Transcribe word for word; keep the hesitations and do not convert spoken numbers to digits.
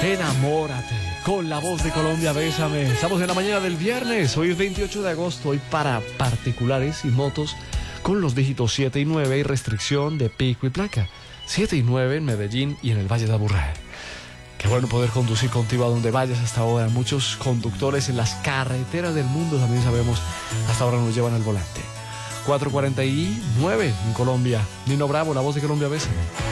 Enamórate con la voz de Colombia, bésame. Estamos en la mañana del viernes, hoy es veintiocho de agosto, hoy para particulares y motos con los dígitos siete y nueve y restricción de pico y placa. siete y nueve en Medellín y en el Valle de Aburrá. Qué bueno poder conducir contigo a donde vayas hasta ahora. Muchos conductores en las carreteras del mundo, también sabemos, hasta ahora nos llevan al volante. cuatro cuarenta y nueve en Colombia. Nino Bravo, la voz de Colombia, bésame.